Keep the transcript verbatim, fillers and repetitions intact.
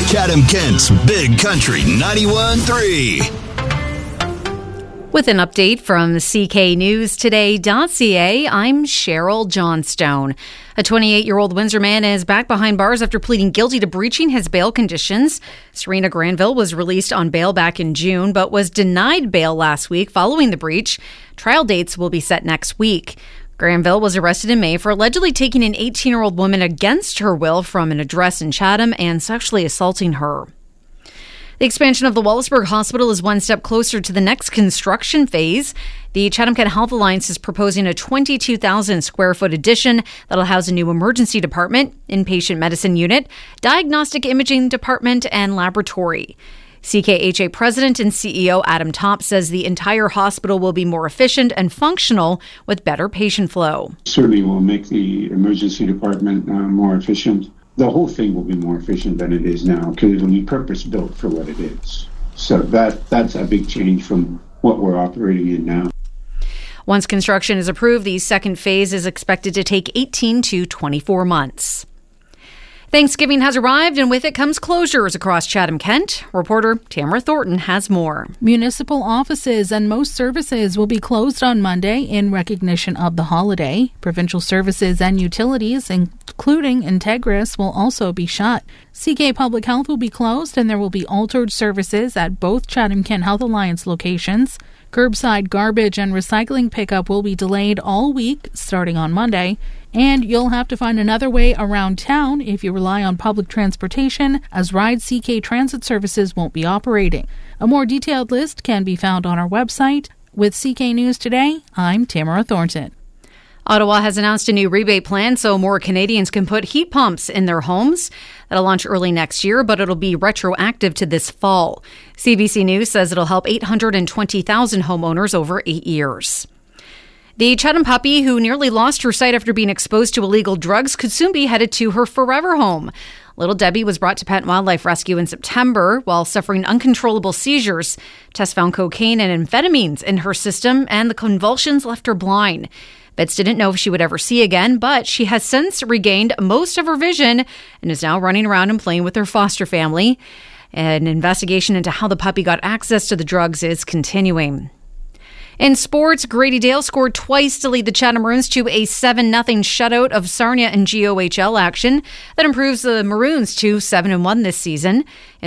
Chatham-Kent's Big Country ninety-one point three. With an update from C K News Today dot C A, I'm Cheryl Johnstone. A twenty-eight-year-old Windsor man is back behind bars after pleading guilty to breaching his bail conditions. Serena Granville was released on bail back in June, but was denied bail last week following the breach. Trial dates will be set next week. Granville was arrested in May for allegedly taking an eighteen-year-old woman against her will from an address in Chatham and sexually assaulting her. The expansion of the Wallaceburg Hospital is one step closer to the next construction phase. The Chatham-Kent Health Alliance is proposing a twenty-two thousand square foot addition that'll house a new emergency department, inpatient medicine unit, diagnostic imaging department, and laboratory. C K H A President and C E O Adam Topp says the entire hospital will be more efficient and functional with better patient flow. Certainly will make the emergency department uh, more efficient. The whole thing will be more efficient than it is now because it will be purpose-built for what it is. So that that's a big change from what we're operating in now. Once construction is approved, the second phase is expected to take eighteen to twenty-four months. Thanksgiving has arrived, and with it comes closures across Chatham-Kent. Reporter Tamara Thornton has more. Municipal offices and most services will be closed on Monday in recognition of the holiday. Provincial services and utilities, including Integris, will also be shut. C K Public Health will be closed, and there will be altered services at both Chatham-Kent Health Alliance locations. Curbside garbage and recycling pickup will be delayed all week, starting on Monday. And you'll have to find another way around town if you rely on public transportation, as Ride C K transit services won't be operating. A more detailed list can be found on our website. With C K News Today, I'm Tamara Thornton. Ottawa has announced a new rebate plan so more Canadians can put heat pumps in their homes. That'll launch early next year, but it'll be retroactive to this fall. C B C News says it'll help eight hundred twenty thousand homeowners over eight years. The Chatham puppy who nearly lost her sight after being exposed to illegal drugs could soon be headed to her forever home. Little Debbie was brought to Pet and Wildlife Rescue in September while suffering uncontrollable seizures. Tests found cocaine and amphetamines in her system, and the convulsions left her blind. Vets didn't know if she would ever see again, but she has since regained most of her vision and is now running around and playing with her foster family. An investigation into how the puppy got access to the drugs is continuing. In sports, Grady Dale scored twice to lead the Chatham Maroons to a seven nothing shutout of Sarnia in G O H L action. That improves the Maroons to seven and one this season.